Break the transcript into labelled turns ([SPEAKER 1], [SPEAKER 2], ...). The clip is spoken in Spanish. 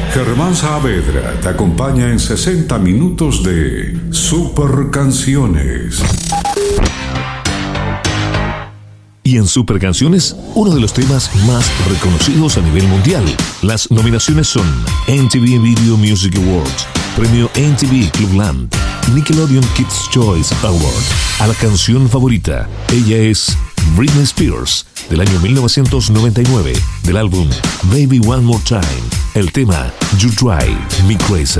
[SPEAKER 1] Germán Saavedra te acompaña en 60 minutos de Super Canciones.
[SPEAKER 2] Y en Super Canciones, uno de los temas más reconocidos a nivel mundial. Las nominaciones son MTV Video Music Awards, Premio MTV Clubland, Nickelodeon Kids' Choice Award. A la canción favorita, ella es Britney Spears, del año 1999, del álbum Baby One More Time. El tema You Drive Me Crazy.